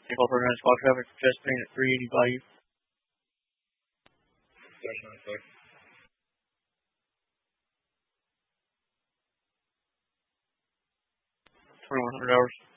Take off for squad traffic for chest pain at 380 value. 2100 hours.